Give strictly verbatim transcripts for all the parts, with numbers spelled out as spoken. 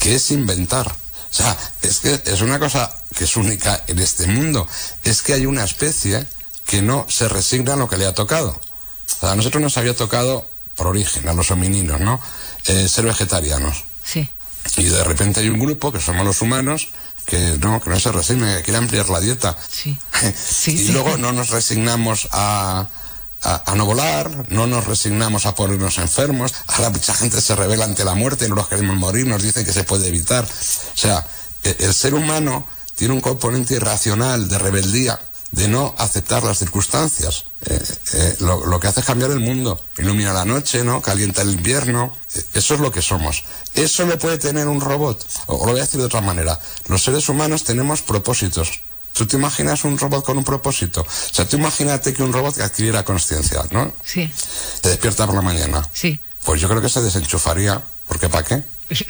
que es inventar. O sea, es que es una cosa que es única en este mundo. Es que hay una especie que no se resigna a lo que le ha tocado. O sea, a nosotros nos había tocado, por origen, a los homininos, ¿no? Eh, ser vegetarianos. Sí. Y de repente hay un grupo, que somos los humanos, que no, que no se resigna, que quiere ampliar la dieta. Sí. Sí, y sí. luego no nos resignamos a... A, a no volar, no nos resignamos a ponernos enfermos, ahora mucha gente se revela ante la muerte, no nos queremos morir, nos dicen que se puede evitar. O sea, el, el ser humano tiene un componente irracional de rebeldía, de no aceptar las circunstancias. Eh, eh, lo, lo que hace es cambiar el mundo, ilumina la noche, ¿no? Calienta el invierno, eh, eso es lo que somos. Eso lo puede tener un robot, o, o lo voy a decir de otra manera, los seres humanos tenemos propósitos. ¿Tú te imaginas un robot con un propósito? O sea, tú imagínate que un robot que adquiriera conciencia, ¿no? Sí. Te despierta por la mañana. Sí. Pues yo creo que se desenchufaría, porque ¿para qué?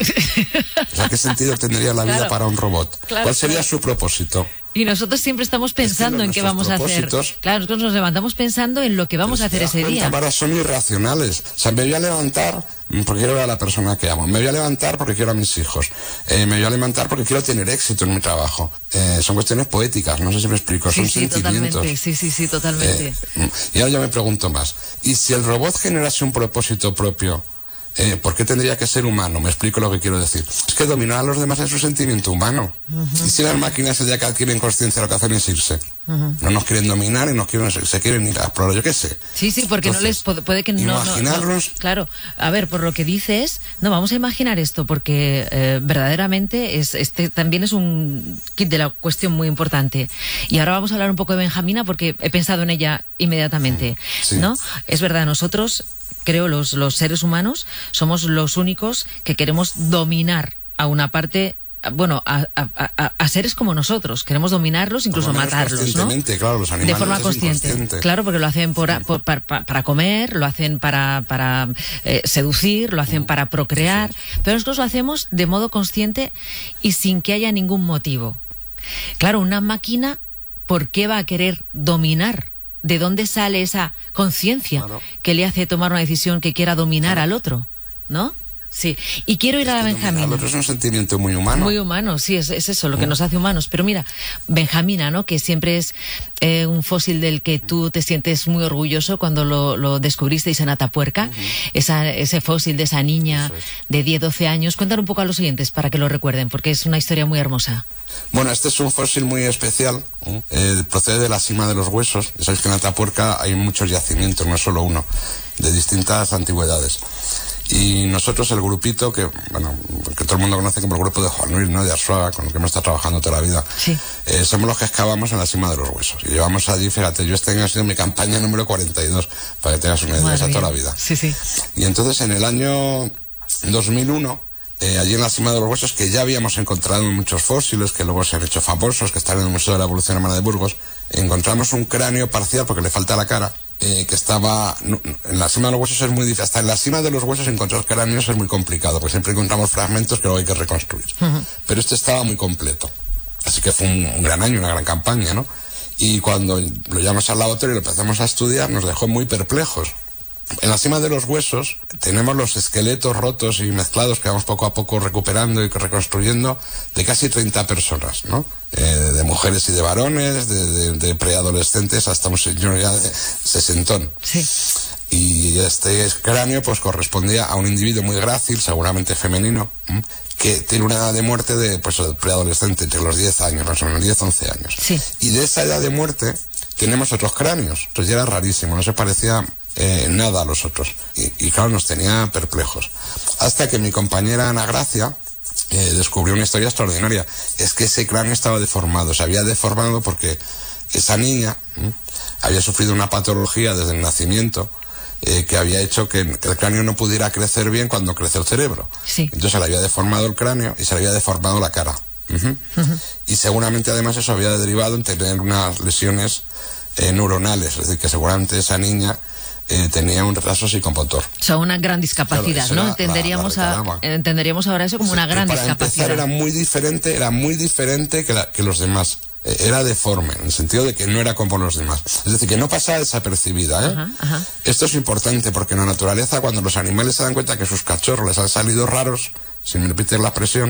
O sea, ¿qué sentido tendría la vida Claro. para un robot? Claro, ¿Cuál sería claro. su propósito? Y nosotros siempre estamos pensando los- en qué nuestros vamos a hacer. propósitos- Claro, nosotros nos levantamos pensando en lo que vamos a hacer ¿Te das ese cuenta? día. Ahora son irracionales. O sea, me voy a levantar porque quiero ver a la persona que amo. Me voy a levantar porque quiero a mis hijos. Eh, me voy a levantar porque quiero tener éxito en mi trabajo. Eh, son cuestiones poéticas, no sé si me explico. Sí, son sí, sentimientos. totalmente. Sí, sí, sí, totalmente. Eh, y ahora yo me pregunto más. ¿Y si el robot generase un propósito propio? Eh, ¿Por qué tendría que ser humano? Me explico lo que quiero decir. Es que dominar a los demás es un sentimiento humano. Uh-huh. ¿Y si las máquinas el día que adquieren conciencia lo que hacen es irse? Uh-huh. No nos quieren dominar y nos quieren, se quieren ir a explorar, yo qué sé. Sí, sí, porque Entonces, no les puede, puede que no, imaginarnos... no, no. Claro, a ver, por lo que dices, no, vamos a imaginar esto, porque eh, verdaderamente es, este también es un kit de la cuestión muy importante. Y ahora vamos a hablar un poco de Benjamina, porque he pensado en ella inmediatamente, sí. ¿no? Es verdad, nosotros... Creo los, los seres humanos somos los únicos que queremos dominar a una parte, bueno, a, a, a, a seres como nosotros. Queremos dominarlos, incluso matarlos, ¿no? Claro, los animales de forma consciente. Claro, porque lo hacen por, por, para, para comer, lo hacen para, para eh, seducir, lo hacen para procrear, pero nosotros lo hacemos de modo consciente y sin que haya ningún motivo. Claro, una máquina, ¿por qué va a querer dominar? ¿De dónde sale esa conciencia claro. que le hace tomar una decisión que quiera dominar claro. al otro? ¿No? Sí. Y quiero ir es a Benjamina. El otro es un sentimiento muy humano. Muy humano, sí, es, es eso, lo que nos hace humanos. Pero mira, Benjamina, ¿no? Que siempre es eh, un fósil del que tú te sientes muy orgulloso cuando lo, lo descubristeis en Atapuerca. Uh-huh. Esa, ese fósil de esa niña es. de diez, doce años. Cuéntale un poco a los oyentes para que lo recuerden, porque es una historia muy hermosa. Bueno, este es un fósil muy especial, eh, procede de la cima de los huesos. Ya sabéis que en Atapuerca hay muchos yacimientos, no es solo uno, de distintas antigüedades. Y nosotros, el grupito, que bueno, que todo el mundo conoce como el grupo de Juan Luis, ¿no? De Arzuaga, con el que hemos estado trabajando toda la vida, sí. eh, somos los que excavamos en la cima de los huesos. Y llevamos allí, fíjate, yo este año ha sido mi campaña número cuarenta y dos, para que tengas una idea, esa toda la vida. Sí, sí. Y entonces, en el año dos mil uno... Eh, allí en la cima de los huesos, que ya habíamos encontrado muchos fósiles que luego se han hecho famosos, que están en el Museo de la Evolución Humana de Burgos, encontramos un cráneo parcial, porque le falta la cara, eh, que estaba en la cima de los huesos. Es muy difícil, hasta en la cima de los huesos encontrar cráneos es muy complicado, porque siempre encontramos fragmentos que luego hay que reconstruir. Uh-huh. Pero este estaba muy completo, así que fue un, un gran año, una gran campaña, ¿no? Y cuando lo llevamos al laboratorio y lo empezamos a estudiar, nos dejó muy perplejos. En la cima de los huesos tenemos los esqueletos rotos y mezclados que vamos poco a poco recuperando y reconstruyendo de casi treinta personas, ¿no? Eh, de mujeres y de varones, de, de, de preadolescentes hasta un señor ya de sesentón. Sí. Y este cráneo pues correspondía a un individuo muy grácil, seguramente femenino, ¿eh? que tiene una edad de muerte de pues preadolescente, entre los diez años, más o menos diez, once años. Sí. Y de esa edad de muerte tenemos otros cráneos. Entonces ya era rarísimo, no se parecía eh, nada a los otros. Y, y claro, nos tenía perplejos. Hasta que mi compañera Ana Gracia eh, descubrió una historia extraordinaria. Es que ese cráneo estaba deformado. Se había deformado porque esa niña ¿eh? había sufrido una patología desde el nacimiento eh, que había hecho que el cráneo no pudiera crecer bien cuando crece el cerebro. Sí. Entonces se le había deformado el cráneo y se le había deformado la cara. Uh-huh. Uh-huh. Y seguramente además eso había derivado en tener unas lesiones eh, neuronales, es decir, que seguramente esa niña eh, tenía un retraso psicomotor. O sea, una gran discapacidad, claro, ¿no? La, entenderíamos, la, la a, entenderíamos ahora eso como sí, una gran para discapacidad. Empezar, era muy diferente, era muy diferente que, la, que los demás. Eh, era deforme, en el sentido de que no era como los demás. Es decir, que no pasaba desapercibida, ¿eh? Ajá, ajá. Esto es importante porque en la naturaleza, cuando los animales se dan cuenta que sus cachorros les han salido raros, si me repites la expresión,